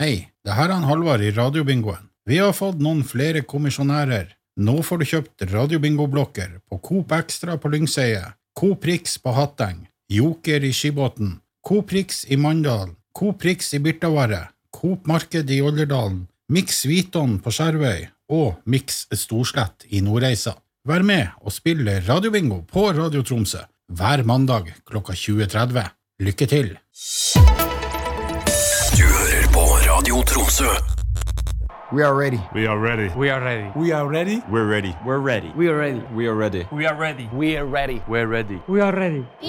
Hei, det her er Halvard I radiobingoen. Vi har fått noen flere kommisjonærer. Nå får du kjøpt radiobingo-blokker på Coop Extra på Lyngseie, Coop Rix på Hatteng, Joker I Skibåten, Coop Rix I Mandal, Coop Rix I Birtavarre, Coop Marked I Olderdalen, Mix Viton på Skjervøy og Mix Storslett I Nordreisa. Vær med og spille radiobingo på Radio Tromsø hver mandag klokka 20:30. Lykke til! Du hører på Radio Tromsø. We are ready. We are ready. We are ready. We are ready. We're ready. We're ready. We are ready. We are ready. We are ready. We are ready. We're ready. We are ready.